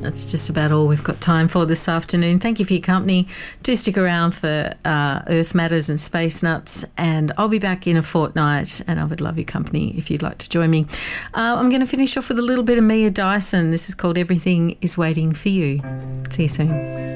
That's just about all we've got time for this afternoon. Thank you for your company. Do stick around for Earth Matters and Space Nuts, and I'll be back in a fortnight, and I would love your company if you'd like to join me. I'm going to finish off with a little bit of Mia Dyson. This is called Everything Is Waiting for You. See you soon.